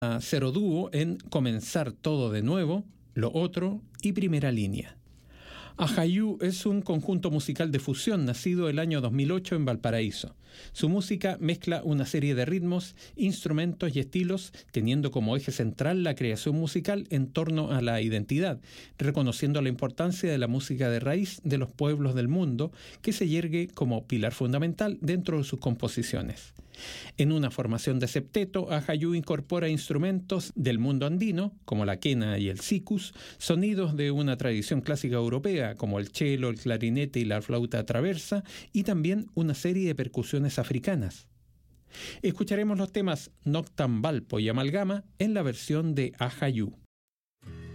Cero Dúo en Comenzar Todo de Nuevo, Lo Otro y Primera Línea. Ajayú es un conjunto musical de fusión nacido el año 2008 en Valparaíso. Su música mezcla una serie de ritmos, instrumentos y estilos, teniendo como eje central la creación musical en torno a la identidad, reconociendo la importancia de la música de raíz de los pueblos del mundo, que se yergue como pilar fundamental dentro de sus composiciones. En una formación de septeto, Ajayú incorpora instrumentos del mundo andino, como la quena y el sikus, sonidos de una tradición clásica europea, como el cello, el clarinete y la flauta traversa, y también una serie de percusiones africanas. Escucharemos los temas Noctan Valpo y Amalgama en la versión de Ajayú.